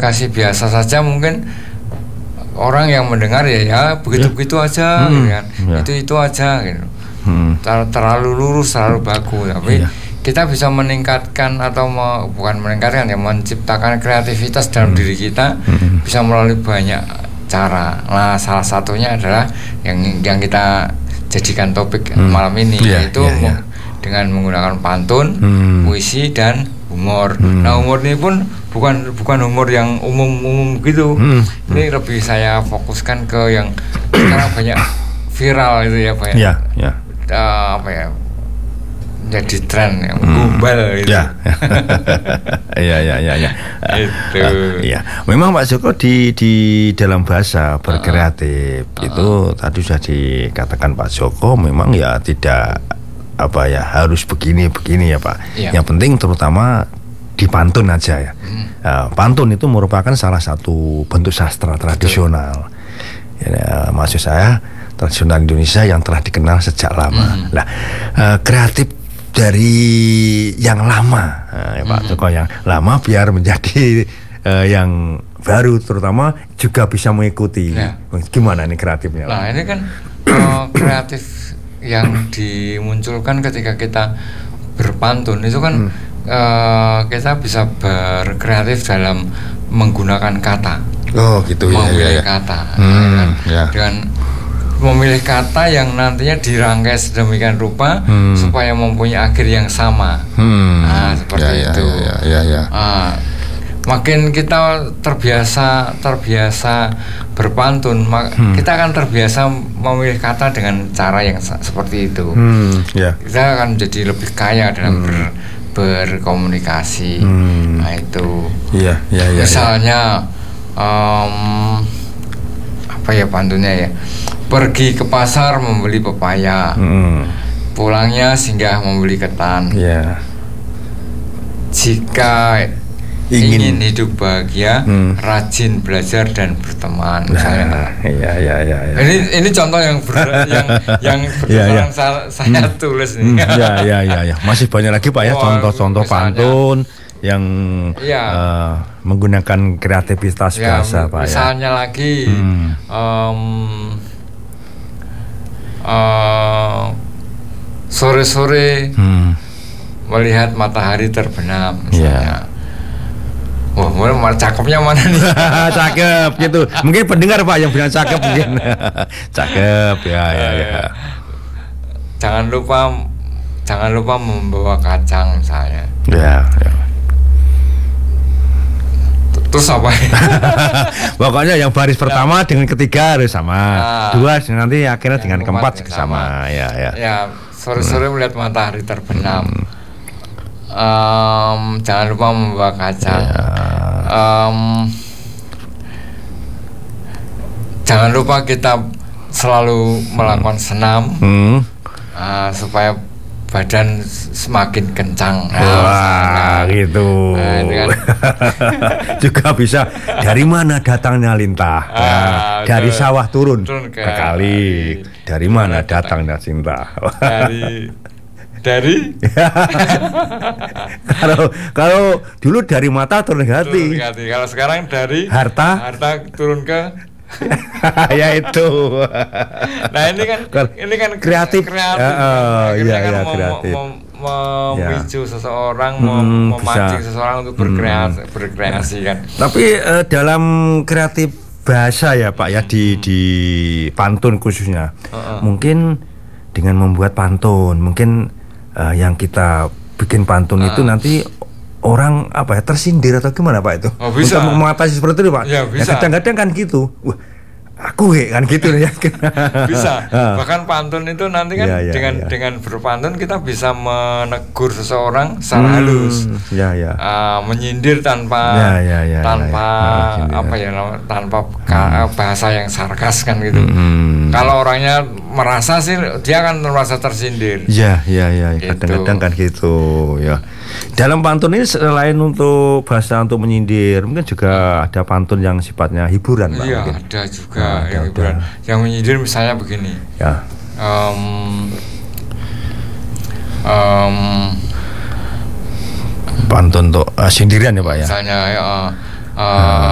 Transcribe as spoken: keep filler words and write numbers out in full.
komunikasi biasa saja mungkin orang yang mendengar ya ya begitu-begitu aja, hmm. gitu kan. Ya. Itu itu aja gitu. Hmm. Ter- terlalu lurus, terlalu baku, tapi ya. kita bisa meningkatkan atau me, bukan meningkatkan ya, menciptakan kreativitas dalam hmm. diri kita hmm. bisa melalui banyak cara. Nah, salah satunya adalah yang yang kita jadikan topik hmm. malam ini, ya, yaitu ya, ya. dengan menggunakan pantun, hmm. puisi dan humor. Hmm. Nah, humor ini pun bukan bukan humor yang umum-umum gitu. Hmm. Ini lebih saya fokuskan ke yang sekarang banyak viral itu ya, Pak ya. Ya, ya. Uh, apa ya? Jadi tren yang gombal gitu. Ya. Iya, iya, iya, ya. Itu. Uh, iya. Memang Pak Joko di di dalam bahasa berkreatif uh, itu uh, tadi sudah dikatakan Pak Joko memang ya tidak apa ya harus begini begini ya Pak. Ya. Yang penting terutama di pantun aja ya. Hmm. Uh, pantun itu merupakan salah satu bentuk sastra tradisional. Ya, maksud saya tradisional Indonesia yang telah dikenal sejak lama. Hmm. Nah, uh, kreatif dari yang lama, uh, ya Pak hmm. Joko, yang lama biar menjadi uh, yang baru, terutama juga bisa mengikuti. Ya. Gimana nih kreatifnya? Nah, ini kan uh, kreatif yang dimunculkan ketika kita berpantun itu kan hmm. uh, kita bisa berkreatif dalam menggunakan kata. Oh gitu ya. Memilih ya, ya. kata. Hmm, kan? ya. Dengan memilih kata yang nantinya dirangkai sedemikian rupa hmm. supaya mempunyai akhir yang sama. Hmm. Nah, seperti ya, itu. Ya, ya, ya, ya. Uh, makin kita terbiasa terbiasa berpantun, mak- hmm. kita akan terbiasa memilih kata dengan cara yang sa- seperti itu. Hmm. Yeah. Kita akan jadi lebih kaya dalam hmm. ber, berkomunikasi. Hmm. Nah itu. Yeah, yeah, yeah, Misalnya yeah. Um, apa ya pantunnya ya? Pergi ke pasar membeli pepaya, hmm. pulangnya singgah membeli ketan. Yeah. Jika ingin, ingin hidup bahagia, hmm. rajin belajar dan berteman. Misalnya, nah, iya, iya, iya, iya. Ini ini contoh yang ber, yang yang ya, ya. saya, saya hmm. tulis nih. Hmm, ya, ya, ya, ya. Masih banyak lagi Pak ya, contoh-contoh pantun yang ya. uh, menggunakan kreativitas ya, bahasa Pak. Misalnya ya. lagi, hmm. um, uh, sore-sore hmm. melihat matahari terbenam, misalnya. Ya. Wah, oh, mana cakepnya mana nih? Cakep gitu. Mungkin pendengar Pak yang bilang cakep mungkin. Cakep ya, ya, ya. Jangan lupa, jangan lupa membawa kacang misalnya. Ya, ya. Terus apa? Pokoknya yang baris pertama ya. Dengan ketiga harus sama. Nah, dua nanti akhirnya dengan keempat juga sama. Ya, ya. Ya, sore-sore hmm. melihat matahari terbenam. Hmm. Um, jangan lupa membawa kacang. Ya. Um, jangan lupa kita selalu melakukan senam hmm. uh, supaya badan semakin kencang. Nah, wah, gitu. Nah, kan. Juga bisa. Dari mana datangnya lintah? Uh, nah, dari ke, sawah turun, turun ke kali. Dari mana datangnya cinta? Dari dari kalau kalau dulu dari mata turun ke hati. Turun ke hati. Kalau sekarang dari harta harta turun ke ya itu. Nah ini kan ini kan kreatif. kreatif. Uh, uh, iya, kan iya, mem- kreatif. Mem- memicu ya. Seseorang, hmm, mem- memancing bisa. Seseorang untuk berkreasi, hmm. berkreasi kan. Tapi uh, dalam kreatif bahasa ya Pak ya, di di pantun khususnya, uh-uh. mungkin dengan membuat pantun, mungkin Uh, yang kita bikin pantun uh. itu nanti orang apa ya tersindir atau gimana Pak itu? Oh, bisa. Untuk mengatasi seperti itu Pak. Ya, bisa. Ya, kadang-kadang kan gitu. Wah, aku he kan gitu ya. Bisa. Bahkan pantun itu nanti kan ya, ya, dengan ya. dengan berpantun kita bisa menegur seseorang secara hmm, halus. Ya, ya. Uh, menyindir tanpa ya, ya, ya, tanpa ya, ya. apa ya tanpa hmm. bahasa yang sarkas kan gitu. Hmm. Kalau orangnya merasa sih dia akan merasa tersindir. Ya, ya, ya. Kadang-kadang kan gitu ya. Dalam pantun ini selain untuk bahasa untuk menyindir, mungkin juga ada pantun yang sifatnya hiburan, Pak. Iya, mungkin. ada juga nah, yang ada, hiburan. Ada. Yang menyindir misalnya begini. Ya. Um, um, pantun untuk uh, sindiran ya Pak ya. Misalnya uh, uh,